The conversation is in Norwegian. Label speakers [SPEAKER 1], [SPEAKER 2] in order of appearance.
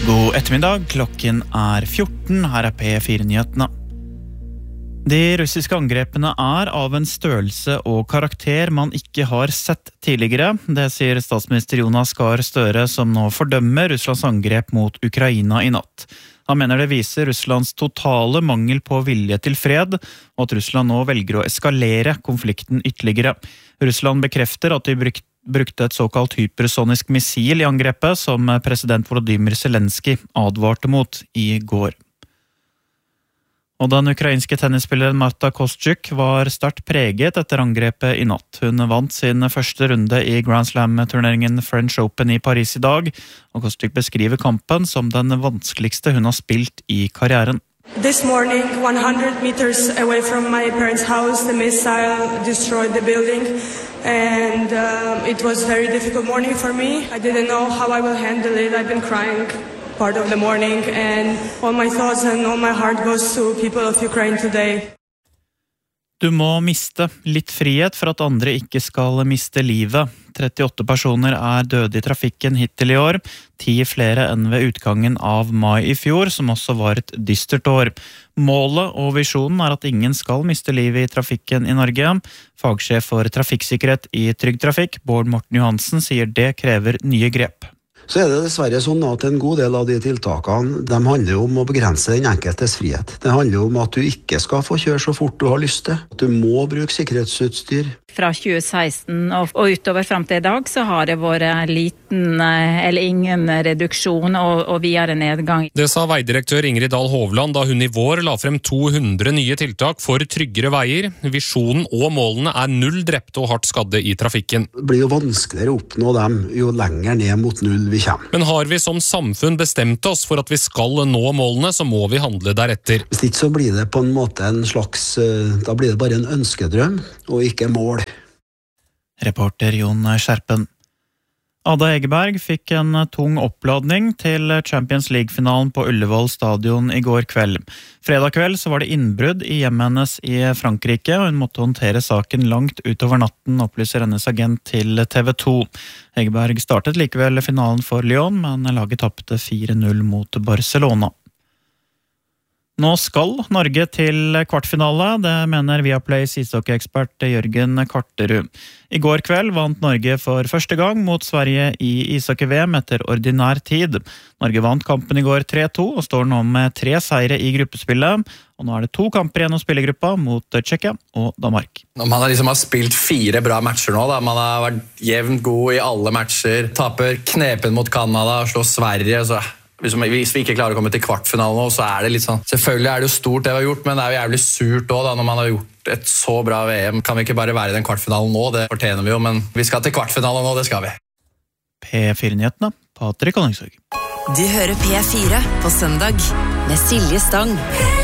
[SPEAKER 1] God ettermiddag, klokken 14, her P4-nyhetene. De russiske angrepene av en størrelse og karakter man ikke har sett tidligere. Det sier statsminister Jonas Gahr Støre, som nå fordømmer Russlands angrep mot Ukraina i natt. Han mener det viser Russlands totale mangel på vilje til fred, og at Russland nå velger å eskalere konflikten ytterligere. Russland bekrefter at de brukte et såkalt hypersonisk missil i angrepet, som president Volodymyr Zelensky advarte mot i går. Og den ukrainske tennisspilleren Marta Kostyuk var sterkt preget etter angrepet i natt. Hun vant sin første runde i Grand Slam-turneringen French Open i Paris i dag, og Kostyuk beskriver kampen som den vanskeligste hun har spilt i karrieren.
[SPEAKER 2] This morning, 100 meters away from my parents' house, the missile destroyed the building, and it was a very difficult morning for me. I didn't know how I will handle it. I've been crying part of the morning, and all my thoughts and all my heart goes to people of Ukraine today.
[SPEAKER 1] Du må miste litt frihet for at andre ikke skal miste livet. 38 personer døde i trafikken hittil i år, 10 flere enn ved utgangen av mai i fjor, som også var et dystert år. Målet og visjonen at ingen skal miste livet i trafikken i Norge. Fagsjef for trafikksikkerhet i Trygg Trafikk, Bård Morten Johansen, sier det krever nye grep.
[SPEAKER 3] Så det dessverre sånn at en god del av de tiltakene, de handler om å begrense den enkeltes frihet. Det handler om at du ikke skal få kjøre så fort du har lyst til. Du må bruke sikkerhetsutstyr.
[SPEAKER 4] Fra 2016 og utover frem til i dag så har det vært liten eller ingen reduksjon og videre nedgang.
[SPEAKER 5] Det sa veidirektør Ingrid Dahl Hovland da hun i vår la frem 200 nye tiltak for tryggere veier. Visjonen og målene 0 drepte og hardt skadde i trafikken.
[SPEAKER 3] Det blir jo vanskeligere å oppnå dem jo lenger ned mot 0 vi kommer.
[SPEAKER 5] Men har vi som samfunn bestemt oss for at vi skal nå målene, så må vi handle deretter.
[SPEAKER 3] Hvis ikke så blir det på en måte en slags, da blir det bare en ønskedrøm og ikke mål.
[SPEAKER 1] Reporter Jon Skjerpen. Ada Egeberg fikk en tung oppladning til Champions League-finalen på Ullevål stadion i går kveld. Fredag kveld så var det innbrudd i hjemmet hennes i Frankrike, og hun måtte håndtere saken langt utover natten, opplyser hennes agent til TV 2. Egeberg startet likevel finalen for Lyon, men laget tapte 4-0 mot Barcelona. Nå skal Norge til kvartfinale, det mener Viaplays ishockeyekspert Jørgen Karterud. I går kveld vant Norge for første gang mot Sverige i ishockey-VM etter ordinær tid. Norge vant kampen i går 3-2 og står nå med 3 seire i gruppespillet. Og nå det 2 kamper igjen å spille i gruppa mot Tsjekkia og Danmark.
[SPEAKER 6] Man har spilt 4 bra matcher nå. Man har vært jevnt god i alle matcher. Taper knepen mot Kanada, slår Sverige, så... Hvis vi ikke klarer å komme til kvartfinalen nå, så det litt sånn... Selvfølgelig det jo stort det vi har gjort, men det jo jævlig surt også da, når man har gjort et så bra VM. Kan vi ikke bare være i den kvartfinalen nå? Det fortjener vi jo, men vi skal til kvartfinalen nå, det skal vi.
[SPEAKER 1] P4-nyhetene, Patrik Konungsvåg.
[SPEAKER 7] Du hører P4 på søndag med Silje Stang.